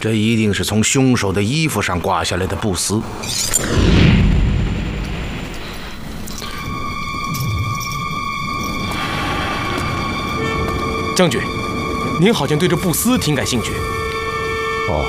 这一定是从凶手的衣服上刮下来的布丝。 将军，您好像对这布丝挺感兴趣。